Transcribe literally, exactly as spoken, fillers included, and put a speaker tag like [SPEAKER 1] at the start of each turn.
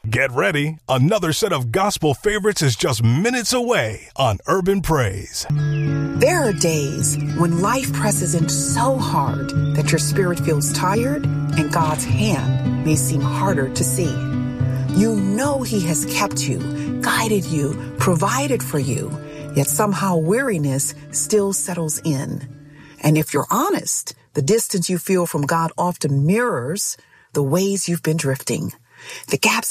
[SPEAKER 1] Get ready. Another set of gospel favorites is just minutes away on Urban Praise.
[SPEAKER 2] There are days when life presses in so hard that your spirit feels tired and God's hand may seem harder to see. You know He has kept you, guided you, provided for you, yet somehow weariness still settles in. And if you're honest, the distance you feel from God often mirrors the ways you've been drifting. The gaps